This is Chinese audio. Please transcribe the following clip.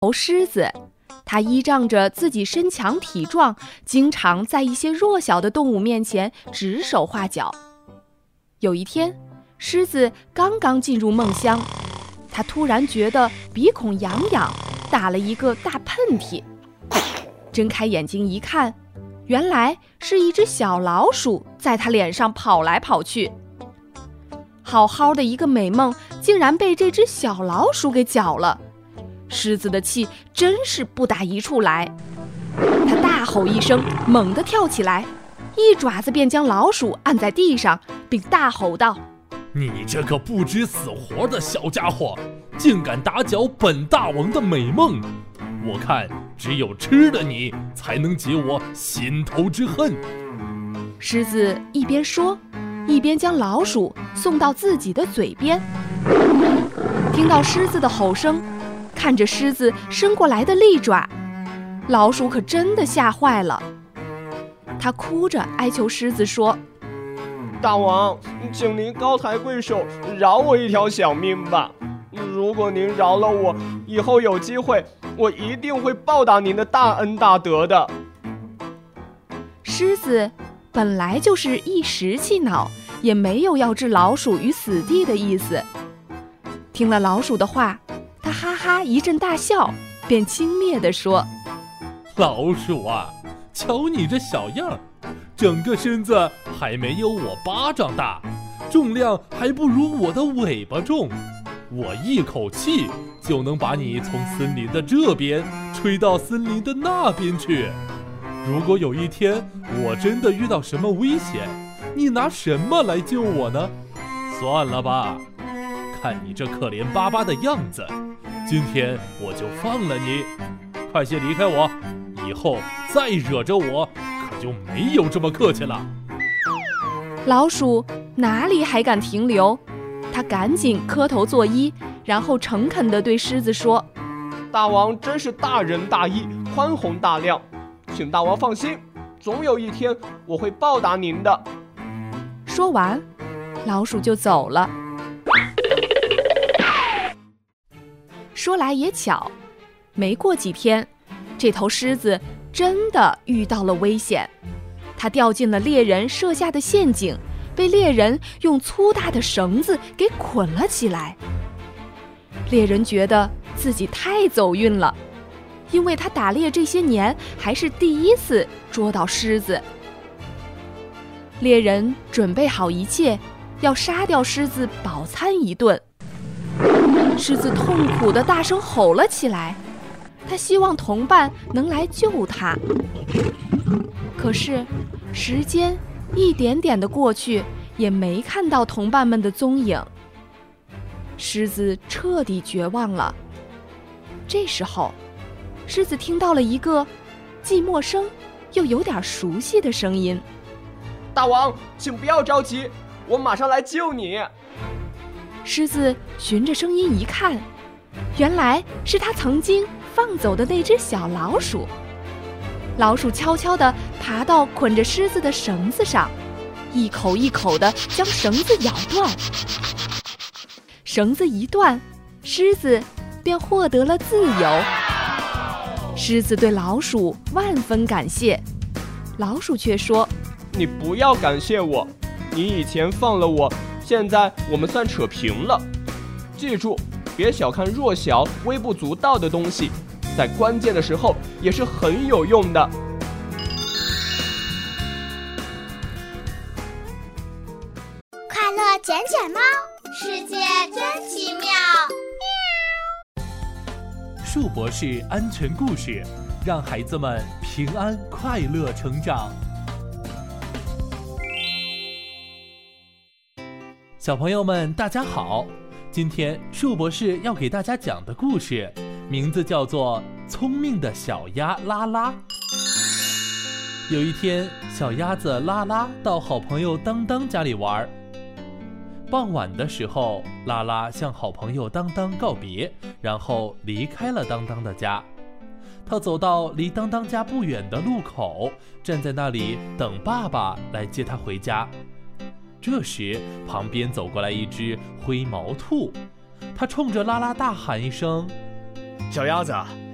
狮子，它依仗着自己身强体壮，经常在一些弱小的动物面前指手画脚。有一天，狮子刚刚进入梦乡，它突然觉得鼻孔痒痒，打了一个大喷嚏。睁开眼睛一看，原来是一只小老鼠在它脸上跑来跑去。好好的一个美梦，竟然被这只小老鼠给搅了。狮子的气真是不打一处来，它大吼一声，猛地跳起来，一爪子便将老鼠按在地上，并大吼道：“ 你这个不知死活的小家伙，竟敢打搅本大王的美梦！我看只有吃了你，才能解我心头之恨。” 狮子一边说，一边将老鼠送到自己的嘴边。听到狮子的吼声，看着狮子伸过来的利爪，老鼠可真的吓坏了。他哭着哀求狮子说：“ 大王，请您高抬贵手，饶我一条小命吧。如果您饶了我，以后有机会，我一定会报答您的大恩大德的。” 狮子本来就是一时气恼，也没有要置老鼠于死地的意思。听了老鼠的话，他哈哈一阵大笑，便轻蔑地说：“ 老鼠啊，瞧你这小样，整个身子还没有我巴掌大，重量还不如我的尾巴重，我一口气就能把你从森林的这边吹到森林的那边去。如果有一天我真的遇到什么危险，你拿什么来救我呢？算了吧，看你这可怜巴巴的样子，今天我就放了你，快些离开我，以后再惹着我，可就没有这么客气了。” 老鼠哪里还敢停留？他赶紧磕头作揖，然后诚恳地对狮子说：“ 大王真是大仁大义，宽宏大量，请大王放心，总有一天我会报答您的。” 说完，老鼠就走了。说来也巧，没过几天，这头狮子真的遇到了危险，它掉进了猎人设下的陷阱，被猎人用粗大的绳子给捆了起来。猎人觉得自己太走运了，因为他打猎这些年还是第一次捉到狮子。猎人准备好一切，要杀掉狮子饱餐一顿。狮子痛苦地大声吼了起来，他希望同伴能来救他。可是时间一点点地过去，也没看到同伴们的踪影。狮子彻底绝望了。这时候，狮子听到了一个既陌生又有点熟悉的声音：“ 大王，请不要着急，我马上来救你。” 狮子循着声音一看，原来是他曾经放走的那只小老鼠。老鼠悄悄地爬到捆着狮子的绳子上，一口一口地将绳子咬断。绳子一断，狮子便获得了自由。狮子对老鼠万分感谢，老鼠却说：“ 你不要感谢我，你以前放了我，现在我们算扯平了。记住，别小看弱小、微不足道的东西，在关键的时候也是很有用的。” 快乐捡捡猫，世界真奇妙。 树博士安全故事，让孩子们平安快乐成长。小朋友们大家好，今天树博士要给大家讲的故事名字叫做《聪明的小鸭拉拉》。有一天，小鸭子拉拉到好朋友当当家里玩。傍晚的时候，拉拉向好朋友当当告别，然后离开了当当的家。他走到离当当家不远的路口，站在那里等爸爸来接他回家。这时，旁边走过来一只灰毛兔，他冲着拉拉大喊一声：“ 小鸭子，